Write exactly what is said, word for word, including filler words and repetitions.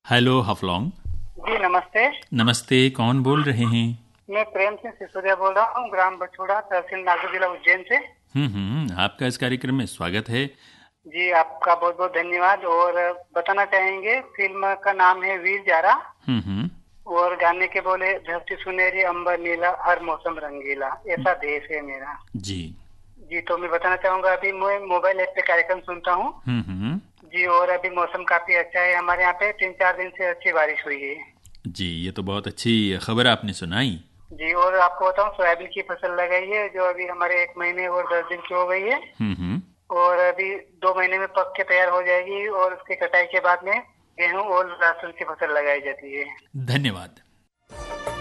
Hello हफलॉन्ग। जी नमस्ते। नमस्ते, कौन बोल रहे हैं? मैं प्रेम सिंह सिसोदिया बोल रहा हूँ, ग्राम बछोड़ा, तहसील नागौर, जिला उज्जैन से। हम्म हम्म आपका इस कार्यक्रम में स्वागत है। जी आपका बहुत बहुत धन्यवाद। और बताना चाहेंगे, फिल्म का नाम है वीर जारा हम्म हम्म और गाने के बोले धरती सुनहरी अंबर नीला हर मौसम रंगीला, ऐसा देश है मेरा। जी। जी तो मैं बताना चाहूंगा, अभी मैं मोबाइल ऐप पे कार्यक्रम सुनता हूँ। हम्म हम्म जी और अभी मौसम काफी अच्छा है हमारे यहाँ पे, तीन चार दिन से अच्छी बारिश हुई है। जी, ये तो बहुत अच्छी खबर आपने सुनाई। जी और आपको बताऊँ, सोयाबीन की फसल लगाई है जो अभी हमारे एक महीने और दस दिन की हो गई है। हम्म हम्म और अभी दो महीने में पक के तैयार हो जाएगी और उसकी कटाई के बाद में गेहूं और लहसुन की फसल लगाई जाती है। धन्यवाद।